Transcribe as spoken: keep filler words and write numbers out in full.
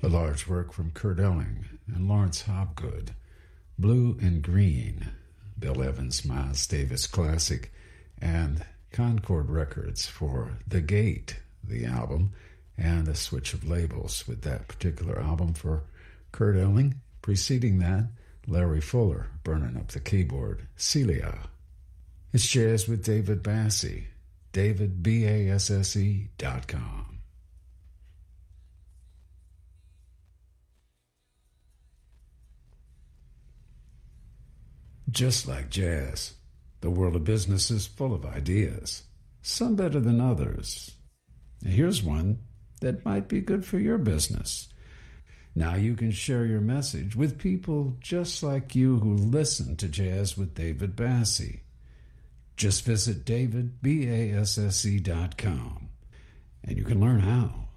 large work from Kurt Elling and Lawrence Hopgood, Blue and Green, Bill Evans' Miles Davis classic, and Concord Records for The Gate, the album, and a switch of labels with that particular album for Kurt Elling. Preceding that, Larry Fuller, Burning Up the Keyboard, Celia. It's Jazz with David Basse, david basse dot com. Just like jazz, the world of business is full of ideas, some better than others. Here's one that might be good for your business. Now you can share your message with people just like you who listen to Jazz with David Basse. Just visit david basse dot com and you can learn how.